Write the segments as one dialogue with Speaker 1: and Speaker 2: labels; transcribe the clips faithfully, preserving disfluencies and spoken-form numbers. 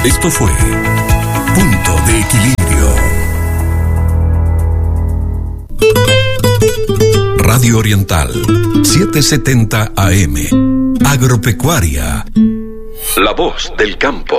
Speaker 1: Esto fue Punto de Equilibrio. Radio Oriental, setecientos setenta A M. Agropecuaria. La voz del campo.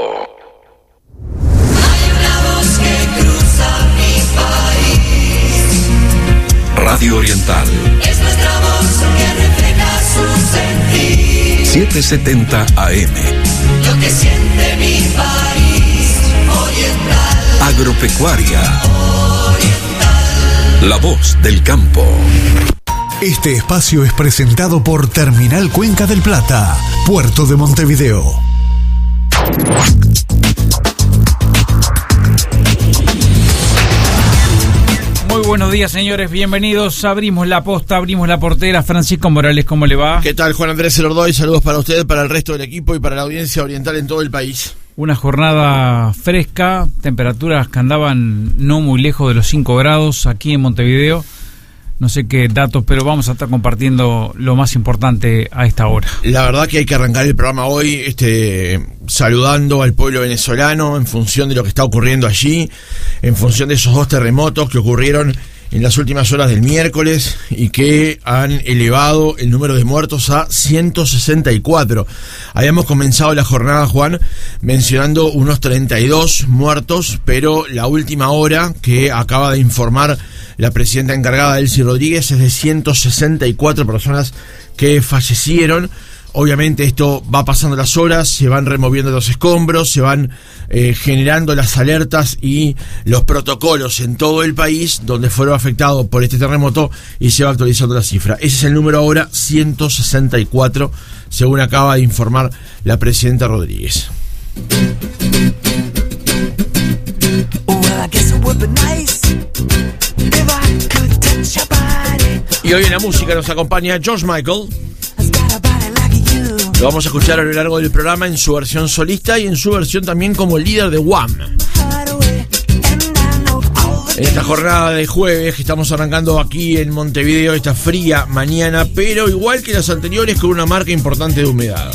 Speaker 2: Hay una voz que cruza mi país.
Speaker 1: Radio Oriental.
Speaker 2: Es nuestra voz que refleja su sentir.
Speaker 1: setecientos setenta A M.
Speaker 2: Lo que siente mi país. Oriental.
Speaker 1: Agropecuaria.
Speaker 2: Oriental.
Speaker 1: La voz del campo.
Speaker 3: Este espacio es presentado por Terminal Cuenca del Plata, Puerto de Montevideo.
Speaker 4: Muy buenos días, señores, bienvenidos. Abrimos la posta, abrimos la portera. Francisco Morales, ¿cómo le va?
Speaker 5: ¿Qué tal, Juan Andrés Elordoy? Saludos para usted, para el resto del equipo y para la audiencia oriental en todo el país.
Speaker 4: Una jornada fresca, temperaturas que andaban no muy lejos de los cinco grados aquí en Montevideo. No sé qué datos, pero vamos a estar compartiendo lo más importante a esta hora.
Speaker 5: La verdad que hay que arrancar el programa hoy este, saludando al pueblo venezolano en función de lo que está ocurriendo allí, en función de esos dos terremotos que ocurrieron en las últimas horas del miércoles y que han elevado el número de muertos a ciento sesenta y cuatro. Habíamos comenzado la jornada, Juan, mencionando unos treinta y dos muertos, pero la última hora que acaba de informar la presidenta encargada, Delcy Rodríguez, es de ciento sesenta y cuatro personas que fallecieron. Obviamente esto va pasando las horas, se van removiendo los escombros, se van eh, generando las alertas y los protocolos en todo el país donde fueron afectados por este terremoto y se va actualizando la cifra. Ese es el número ahora, ciento sesenta y cuatro, según acaba de informar la presidenta Rodríguez. Y hoy en la música nos acompaña George Michael. Lo vamos a escuchar a lo largo del programa en su versión solista y en su versión también como líder de Wham. En esta jornada de jueves que estamos arrancando aquí en Montevideo, esta fría mañana, pero igual que las anteriores, con una marca importante de humedad.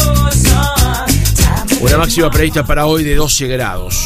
Speaker 5: Una máxima prevista para hoy de doce grados.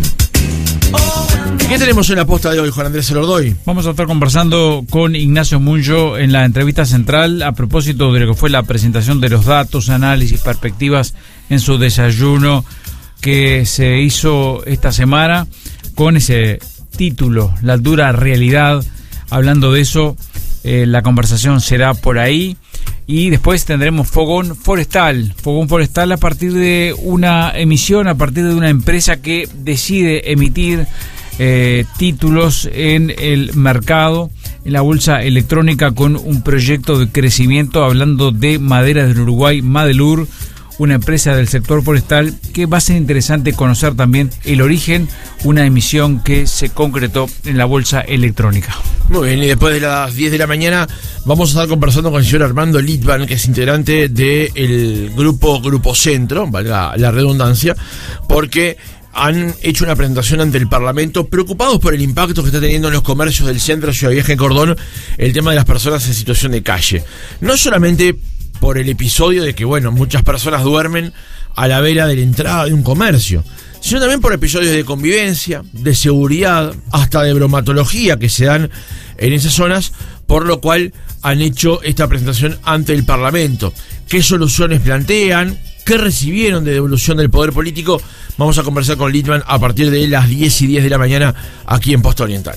Speaker 5: ¿Qué tenemos en la posta de hoy, Juan Andrés Elordoy?
Speaker 4: Vamos a estar conversando con Ignacio Munyo en la entrevista central a propósito de lo que fue la presentación de los datos, análisis, perspectivas en su desayuno que se hizo esta semana con ese título, La dura realidad. Hablando de eso, eh, la conversación será por ahí. Y después tendremos Fogón Forestal, Fogón Forestal a partir de una emisión, a partir de una empresa que decide emitir eh, títulos en el mercado, en la bolsa electrónica, con un proyecto de crecimiento, hablando de Maderas del Uruguay, Madelur, una empresa del sector forestal que va a ser interesante conocer también el origen, una emisión que se concretó en la bolsa electrónica.
Speaker 5: Muy bien, y después de las diez de la mañana vamos a estar conversando con el señor Armando Litvan, que es integrante del grupo Grupo Centro, valga la redundancia, porque han hecho una presentación ante el Parlamento preocupados por el impacto que está teniendo en los comercios del centro de Ciudad Vieja y Cordón el tema de las personas en situación de calle. No solamente por el episodio de que, bueno, muchas personas duermen a la vera de la entrada de un comercio, sino también por episodios de convivencia, de seguridad, hasta de bromatología que se dan en esas zonas, por lo cual han hecho esta presentación ante el Parlamento. ¿Qué soluciones plantean? ¿Qué recibieron de devolución del poder político? Vamos a conversar con Litman a partir de las diez y diez de la mañana aquí en Posta Oriental.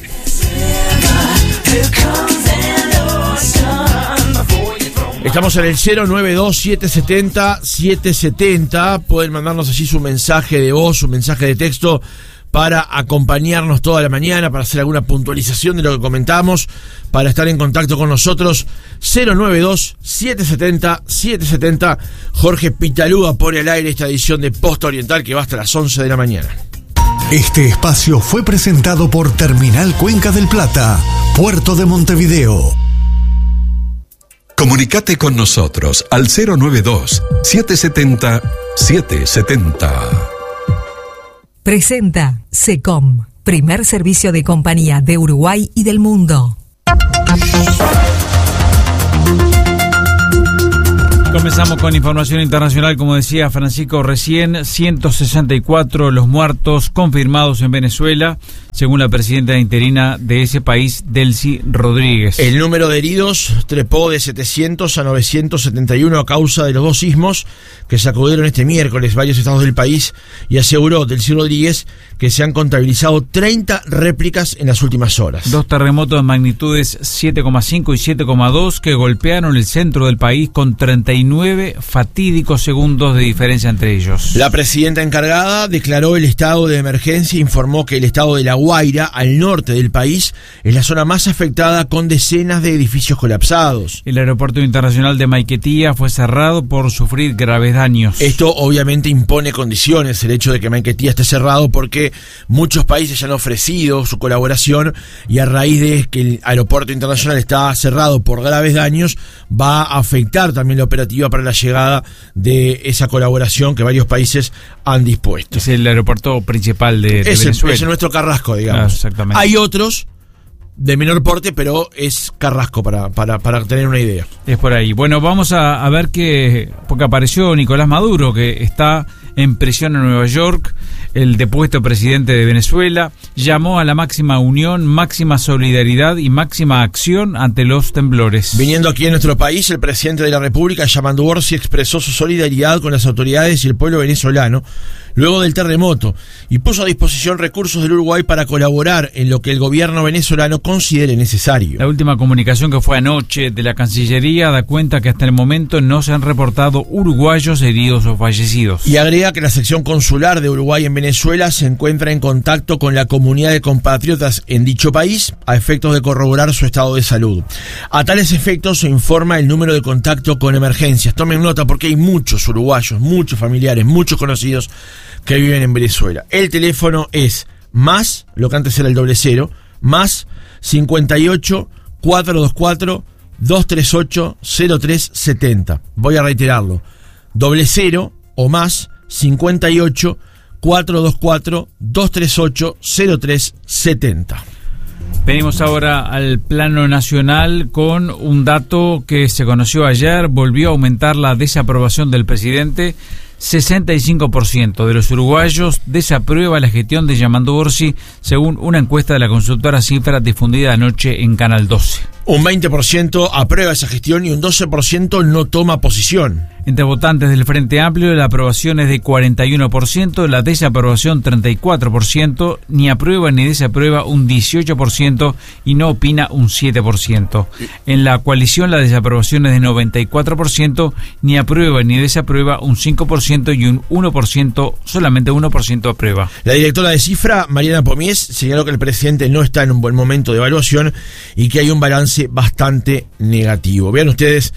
Speaker 5: Estamos en el cero nueve dos siete siete cero siete siete cero. Pueden mandarnos allí su mensaje de voz, su mensaje de texto para acompañarnos toda la mañana, para hacer alguna puntualización de lo que comentamos, para estar en contacto con nosotros. Cero nueve dos siete siete cero siete siete cero. Jorge Pitalúa pone al aire esta edición de Posta Oriental que va hasta las once de la mañana.
Speaker 3: Este espacio fue presentado por Terminal Cuenca del Plata, Puerto de Montevideo.
Speaker 1: Comunicate con nosotros al cero nueve dos siete siete cero siete siete cero.
Speaker 6: Presenta SECOM, primer servicio de compañía de Uruguay y del mundo.
Speaker 4: Comenzamos con información internacional, como decía Francisco recién, ciento sesenta y cuatro los muertos confirmados en Venezuela, según la presidenta interina de ese país, Delcy Rodríguez.
Speaker 5: El número de heridos trepó de setecientos a novecientos setenta y uno a causa de los dos sismos que sacudieron este miércoles varios estados del país, y aseguró Delcy Rodríguez que se han contabilizado treinta réplicas en las últimas horas.
Speaker 4: Dos terremotos de magnitudes siete coma cinco y siete coma dos que golpearon el centro del país con treinta y nueve fatídicos segundos de diferencia entre ellos.
Speaker 5: La presidenta encargada declaró el estado de emergencia e informó que el estado de La Guaira, al norte del país, es la zona más afectada, con decenas de edificios colapsados.
Speaker 4: El aeropuerto internacional de Maiquetía fue cerrado por sufrir graves daños.
Speaker 5: Esto obviamente impone condiciones, el hecho de que Maiquetía esté cerrado, porque muchos países ya han ofrecido su colaboración, y a raíz de que el aeropuerto internacional está cerrado por graves daños, va a afectar también la operativa para la llegada de esa colaboración que varios países han dispuesto.
Speaker 4: Es el aeropuerto principal de, de
Speaker 5: es
Speaker 4: Venezuela.
Speaker 5: El, es nuestro Carrasco, digamos.
Speaker 4: Ah, exactamente.
Speaker 5: Hay otros de menor porte, pero es Carrasco para, para, para tener una idea.
Speaker 4: Es por ahí. Bueno, vamos a, a ver que, porque apareció Nicolás Maduro, que está en prisión en Nueva York, el depuesto presidente de Venezuela, llamó a la máxima unión, máxima solidaridad y máxima acción ante los temblores.
Speaker 5: Viniendo aquí en nuestro país, el presidente de la República, Yamandu Orsi, expresó su solidaridad con las autoridades y el pueblo venezolano luego del terremoto, y puso a disposición recursos del Uruguay para colaborar en lo que el gobierno venezolano considere necesario.
Speaker 4: La última comunicación, que fue anoche, de la Cancillería, da cuenta que hasta el momento no se han reportado uruguayos heridos o fallecidos.
Speaker 5: Y agrega que la sección consular de Uruguay en Venezuela se encuentra en contacto con la comunidad de compatriotas en dicho país a efectos de corroborar su estado de salud. A tales efectos se informa el número de contacto con emergencias. Tomen nota, porque hay muchos uruguayos, muchos familiares, muchos conocidos que viven en Venezuela. El teléfono es más, lo que antes era el doble cero, más cincuenta y ocho, cuatrocientos veinticuatro, doscientos treinta y ocho, cero tres setenta. Voy a reiterarlo. Doble cero o más cincuenta y ocho, cuatrocientos veinticuatro, doscientos treinta y ocho, cero tres setenta.
Speaker 4: Venimos ahora al plano nacional con un dato que se conoció ayer. Volvió a aumentar la desaprobación del presidente. sesenta y cinco por ciento de los uruguayos desaprueba la gestión de Yamandu Orsi, según una encuesta de la consultora Cifra difundida anoche en Canal doce.
Speaker 5: Un veinte por ciento aprueba esa gestión y un doce por ciento no toma posición.
Speaker 4: Entre votantes del Frente Amplio, la aprobación es de cuarenta y uno por ciento, la desaprobación treinta y cuatro por ciento, ni aprueba ni desaprueba un dieciocho por ciento y no opina un siete por ciento. En la coalición, la desaprobación es de noventa y cuatro por ciento, ni aprueba ni desaprueba un cinco por ciento y un uno por ciento, solamente uno por ciento aprueba.
Speaker 5: La directora de Cifra, Mariana Pomies, señaló que el presidente no está en un buen momento de evaluación y que hay un balance bastante negativo. Vean ustedes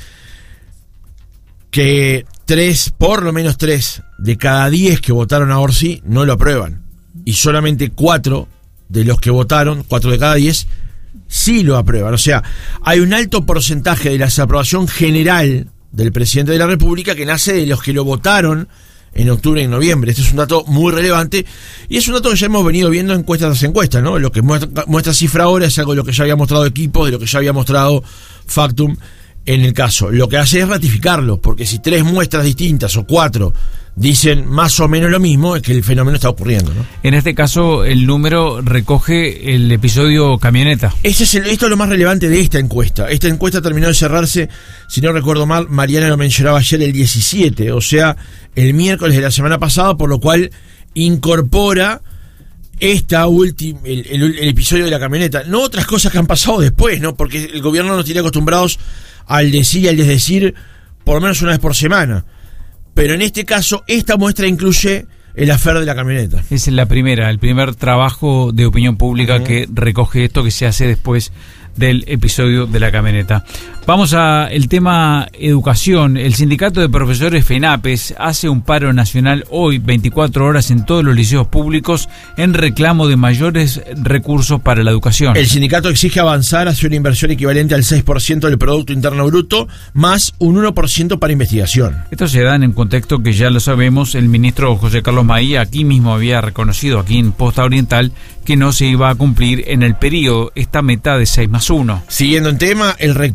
Speaker 5: que tres, por lo menos tres de cada diez que votaron a Orsi no lo aprueban, y solamente cuatro de los que votaron, cuatro de cada diez, sí lo aprueban. O sea, hay un alto porcentaje de la desaprobación general del presidente de la República que nace de los que lo votaron en octubre y en noviembre. Este es un dato muy relevante, y es un dato que ya hemos venido viendo encuesta tras encuesta, ¿no? Lo que muestra, muestra Cifra ahora es algo de lo que ya había mostrado Equipos, de lo que ya había mostrado Factum en el caso. Lo que hace es ratificarlo, porque si tres muestras distintas o cuatro dicen más o menos lo mismo, es que el fenómeno está ocurriendo, ¿no?
Speaker 4: En este caso, el número recoge el episodio camioneta.
Speaker 5: Este es el, esto es lo más relevante de esta encuesta. Esta encuesta terminó de cerrarse, si no recuerdo mal, Mariana lo mencionaba ayer, el diecisiete, o sea, el miércoles de la semana pasada, por lo cual incorpora esta última, el, el, el episodio de la camioneta, no otras cosas que han pasado después, ¿no? Porque el gobierno nos tiene acostumbrados al decir y al desdecir por lo menos una vez por semana. Pero en este caso, esta muestra incluye el afer de la camioneta.
Speaker 4: Es la primera, el primer trabajo de opinión pública uh-huh. que recoge esto, que se hace después del episodio de la camioneta. Vamos a el tema educación. El sindicato de profesores FENAPES hace un paro nacional hoy, veinticuatro horas, en todos los liceos públicos, en reclamo de mayores recursos para la educación.
Speaker 5: El sindicato exige avanzar hacia una inversión equivalente al seis por ciento del Producto Interno Bruto, más un uno por ciento para investigación.
Speaker 4: Esto se da en un contexto que ya lo sabemos. El ministro José Carlos Maía aquí mismo había reconocido, aquí en Posta Oriental, que no se iba a cumplir en el periodo esta meta de seis más uno.
Speaker 5: Siguiendo en tema, el rector de la Universidad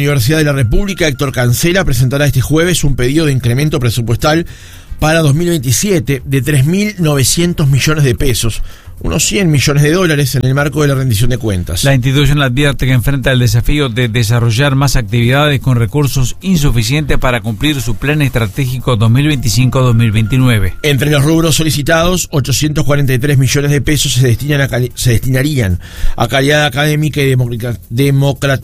Speaker 5: Universidad de la República, Héctor Cancela, presentará este jueves un pedido de incremento presupuestal para dos mil veintisiete de tres mil novecientos millones de pesos, unos cien millones de dólares en el marco de la rendición de cuentas.
Speaker 4: La institución advierte que enfrenta el desafío de desarrollar más actividades con recursos insuficientes para cumplir su plan estratégico dos mil veinticinco a dos mil veintinueve.
Speaker 5: Entre los rubros solicitados, ochocientos cuarenta y tres millones de pesos se, destinan a cali- se destinarían a calidad académica y democratización